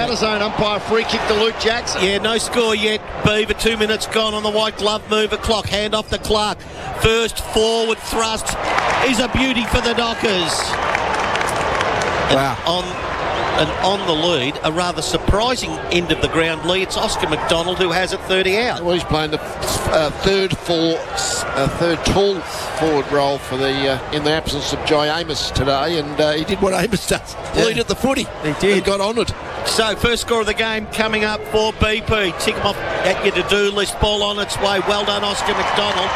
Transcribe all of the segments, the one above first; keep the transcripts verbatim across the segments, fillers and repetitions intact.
out of zone umpire. Free kick to Luke Jackson. Yeah, no score yet. Beaver, two minutes gone on the white glove mover clock. Hand off to Clark. First forward thrust is a beauty for the Dockers. Wow. And on and on the lead, a rather surprising end of the ground lead. It's Oscar McDonald who has it thirty out. Well, he's playing the uh, third for uh, third tall forward role for the uh, in the absence of Jai Amos today, and uh, he did what Amos does: Yeah. lead at the footy. He did. And got on it. So, first score of the game coming up for B P. Tick them off at your to-do list. Ball on its way. Well done, Oscar McDonald,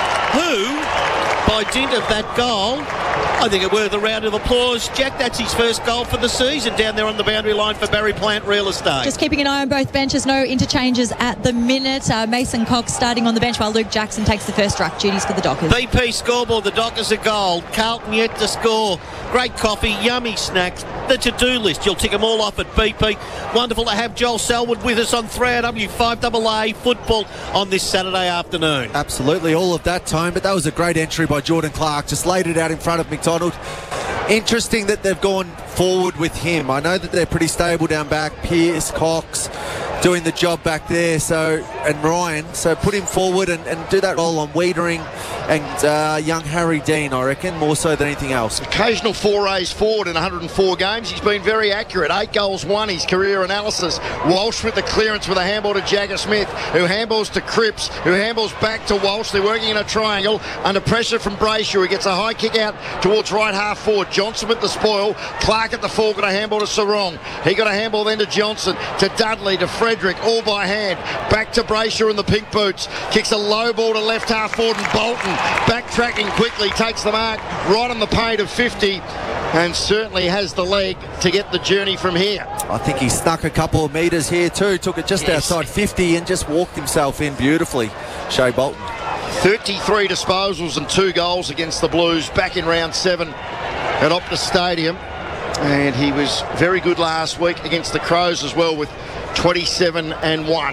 who, by dint of that goal, I think it worth a round of applause. Jack, that's his first goal for the season down there on the boundary line for Barry Plant Real Estate. Just keeping an eye on both benches. No interchanges at the minute. Uh, Mason Cox starting on the bench while Luke Jackson takes the first ruck duties for the Dockers. B P scoreboard, the Dockers are gold. Carlton yet to score. Great coffee, yummy snacks. The to-do list, you'll tick them all off at B P. Wonderful to have Joel Selwood with us on three R W five A A football on this Saturday afternoon. Absolutely, all of that time, but that was a great entry by Jordan Clark. Just laid it out in front of McDonald. Interesting that they've gone forward with him. I know that they're pretty stable down back. Pearce, Cox doing the job back there, so and Ryan, so put him forward and, and do that role on Wiedering and uh, young Harry Dean, I reckon, more so than anything else. Occasional forays forward in one hundred four games. He's been very accurate. Eight goals, one. His career analysis. Walsh with the clearance with a handball to Jagger Smith, who handballs to Cripps, who handballs back to Walsh. They're working in a triangle under pressure from Brayshaw. He gets a high kick out towards right half forward. Johnson with the spoil. Clark at the full got a handball to Sarong. He got a handball then to Johnson, to Dudley, to Frederick, all by hand. Back to Brayshaw in the pink boots. Kicks a low ball to left half forward, and Bolton backtracking quickly takes the mark right on the paint of fifty, and certainly has the leg to get the journey from here. I think he snuck a couple of metres here too, took it just Yes. outside fifty and just walked himself in beautifully, Shea Bolton. thirty-three disposals and two goals against the Blues back in round seven at Optus Stadium, and he was very good last week against the Crows as well with twenty-seven and one.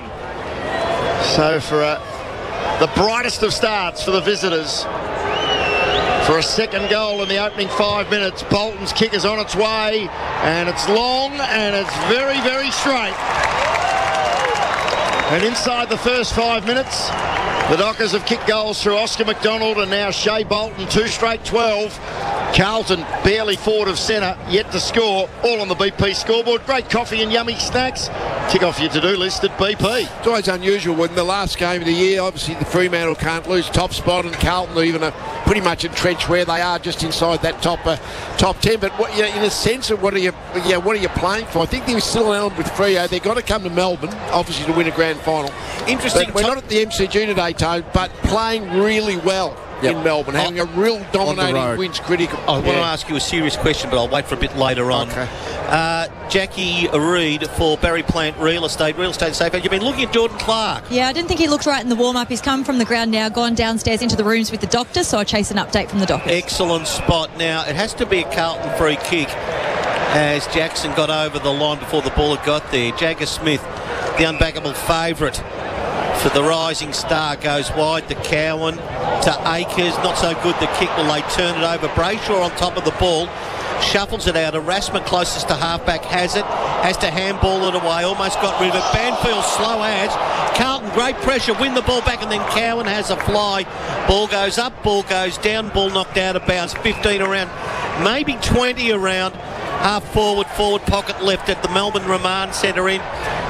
So for a, the brightest of starts for the visitors, for a second goal in the opening five minutes. Bolton's kick is on its way, and it's long and it's very, very straight. And inside the first five minutes, the Dockers have kicked goals through Oscar McDonald and now Shea Bolton, two straight twelve. Carlton barely forward of centre, yet to score, all on the B P scoreboard. Great coffee and yummy snacks. Tick off your to-do list at B P. It's always unusual when the last game of the year, obviously the Fremantle can't lose top spot, and Carlton even are pretty much entrenched where they are, just inside that top uh, top ten. But what, you know, in a sense of what are you, you know, what are you playing for? I think there's still an element with Freo. They've got to come to Melbourne, obviously, to win a grand final. Interesting. But we're not at the M C G today, Tone, but playing really well. Yep. In Melbourne, having a real dominating wins critical. I want yeah. to ask you a serious question, but I'll wait for a bit later on. Okay. Uh, Jackie Reid for Barry Plant Real Estate, Real Estate Safe. You've been looking at Jordan Clark. Yeah, I didn't think he looked right in the warm-up. He's come from the ground now, gone downstairs into the rooms with the doctor, so I chase an update from the doctor. Excellent spot. Now, it has to be a Carlton free kick as Jackson got over the line before the ball had got there. Jagger Smith, the unbackable favourite for the rising star, goes wide to Cowan, to Akers. Not so good the kick. Will they turn it over? Brayshaw on top of the ball, shuffles it out. Erasmus closest to halfback has it, has to handball it away, almost got rid of it. Banfield slow as. Carlton, great pressure, win the ball back, and then Cowan has a fly. Ball goes up, ball goes down, ball knocked out of bounds. fifteen around, maybe twenty around. Half forward, forward pocket left at the Melbourne Remand Centre end,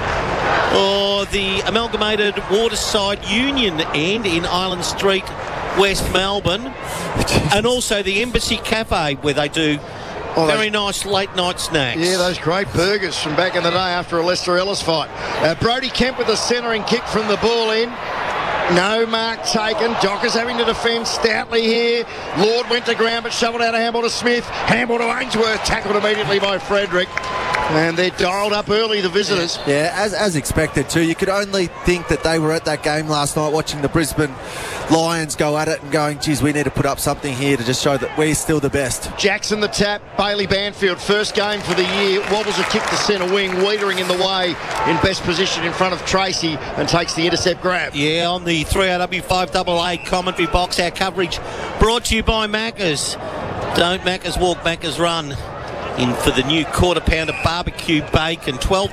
or the Amalgamated Waterside Union end in Island Street, West Melbourne, and also the Embassy Cafe where they do oh, very nice late night snacks. Yeah, those great burgers from back in the day after a Lester Ellis fight. Uh, Brody Kemp with a centering kick from the ball in. No mark taken. Dockers having to defend stoutly here. Lord went to ground but shoveled out a handball to Smith. Handball to Ainsworth. Tackled immediately by Frederick. And they're dialed up early, the visitors. Yeah, as as expected too. You could only think that they were at that game last night watching the Brisbane Lions go at it and going, geez, we need to put up something here to just show that we're still the best. Jackson the tap. Bailey Banfield, first game for the year. Wobbles a kick to centre wing. Wiedering in the way in best position in front of Tracy and takes the intercept grab. Yeah, on the three R W five A A commentary box, our coverage brought to you by Macca's. Don't Macca's walk, Macca's run. In for the new quarter pounder barbecue bacon, twelve